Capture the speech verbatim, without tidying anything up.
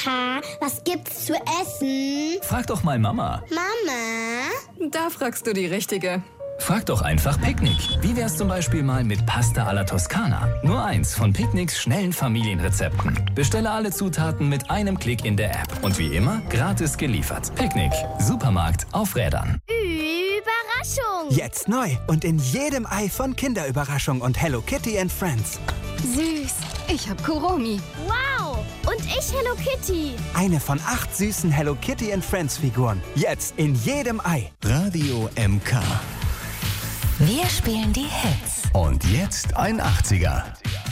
Papa, was gibt's zu essen? Frag doch mal Mama. Mama? Da fragst du die Richtige. Frag doch einfach Picknick. Wie wär's zum Beispiel mal mit Pasta alla Toskana? Nur eins von Picknicks schnellen Familienrezepten. Bestelle alle Zutaten mit einem Klick in der App. Und wie immer, gratis geliefert. Picknick. Supermarkt auf Rädern. Überraschung! Jetzt neu und in jedem Ei von Kinderüberraschung und Hello Kitty and Friends. Süß. Ich hab Kuromi. Wow! Und ich Hello Kitty. Eine von acht süßen Hello Kitty and Friends Figuren. Jetzt in jedem Ei. Radio M K. Wir spielen die Hits. Und jetzt ein achtziger.